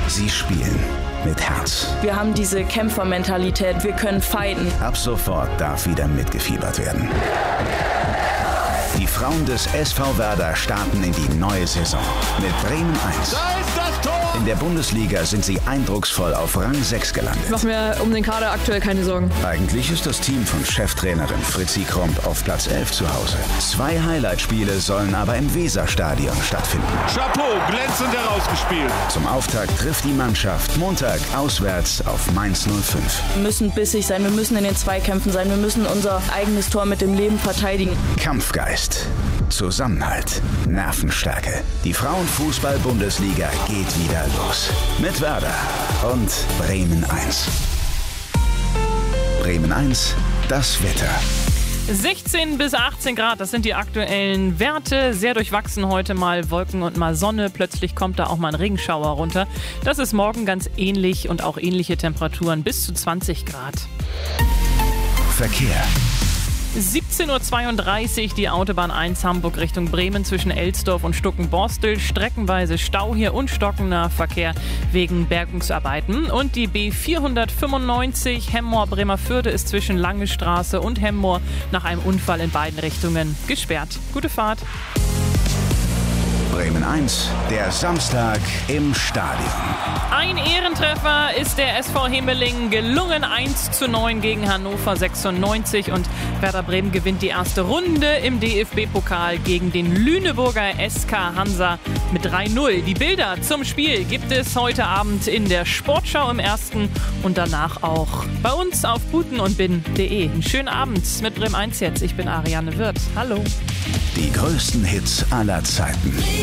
Sie spielen mit Herz. Wir haben diese Kämpfermentalität, wir können fighten. Ab sofort darf wieder mitgefiebert werden. Die Frauen des SV Werder starten in die neue Saison mit Bremen 1. Da ist das Tor! In der Bundesliga sind sie eindrucksvoll auf Rang 6 gelandet. Ich mache mir um den Kader aktuell keine Sorgen. Eigentlich ist das Team von Cheftrainerin Fritzi Kromp auf Platz 11 zu Hause. 2 Highlight-Spiele sollen aber im Weserstadion stattfinden. Chapeau, glänzend herausgespielt. Zum Auftakt trifft die Mannschaft Montag auswärts auf Mainz 05. Wir müssen bissig sein, wir müssen in den Zweikämpfen sein, wir müssen unser eigenes Tor mit dem Leben verteidigen. Kampfgeist, Zusammenhalt, Nervenstärke. Die Frauenfußball-Bundesliga geht wieder los. Mit Werder und Bremen 1. Bremen 1, das Wetter. 16 bis 18 Grad, das sind die aktuellen Werte. Sehr durchwachsen heute, mal Wolken und mal Sonne. Plötzlich kommt da auch mal ein Regenschauer runter. Das ist morgen ganz ähnlich und auch ähnliche Temperaturen bis zu 20 Grad. Verkehr. 17:32 Uhr, die Autobahn 1 Hamburg Richtung Bremen zwischen Elsdorf und Stuckenborstel. Streckenweise Stau hier und stockender Verkehr wegen Bergungsarbeiten. Und die B495 Hemmoor-Bremerförde ist zwischen Lange Straße und Hemmoor nach einem Unfall in beiden Richtungen gesperrt. Gute Fahrt. Bremen 1, der Samstag im Stadion. Ein Ehrentreffer ist der SV Hemeling gelungen. 1:9 gegen Hannover 96 und Werder Bremen gewinnt die erste Runde im DFB-Pokal gegen den Lüneburger SK Hansa mit 3:0. Die Bilder zum Spiel gibt es heute Abend in der Sportschau im Ersten und danach auch bei uns auf butenundbin.de. Einen schönen Abend mit Bremen 1 jetzt. Ich bin Ariane Wirth. Hallo. Die größten Hits aller Zeiten.